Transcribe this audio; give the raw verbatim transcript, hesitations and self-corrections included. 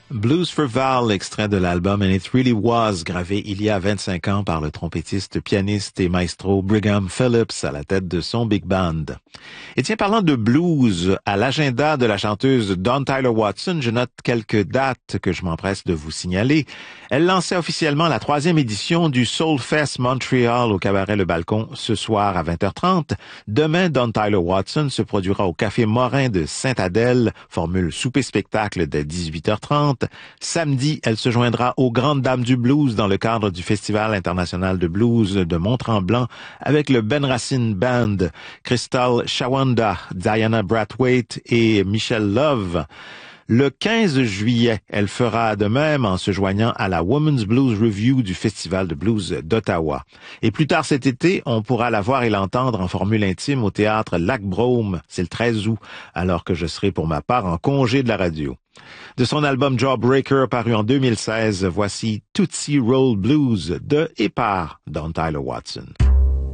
Blues for Val, extrait de l'album And It Really Was, gravé il y a vingt-cinq ans par le trompettiste, pianiste et maestro Brigham Phillips à la tête de son big band. Et tiens, parlant de blues, à l'agenda de la chanteuse Dawn Tyler Watson, je note quelques dates que je m'empresse de vous signaler. Elle lançait officiellement la troisième édition du Soul Fest Montreal au cabaret Le Balcon ce soir à vingt heures trente. Demain, Dawn Tyler Watson se produira au Café Morin de Sainte-Adèle, formule souper-spectacle dès dix-huit heures trente. Samedi, elle se joindra aux Grandes Dames du Blues dans le cadre du Festival international de blues de Mont-Tremblant avec le Ben Racine Band, Crystal Shawanda, Diana Brathwaite et Michelle Love. Le quinze juillet, elle fera de même en se joignant à la Women's Blues Review du Festival de blues d'Ottawa. Et plus tard cet été, on pourra la voir et l'entendre en formule intime au théâtre Lac-Brome, c'est le treize août, alors que je serai pour ma part en congé de la radio. De son album Jawbreaker paru en deux mille seize, voici Tootsie Roll Blues de et par Dawn Tyler Watson.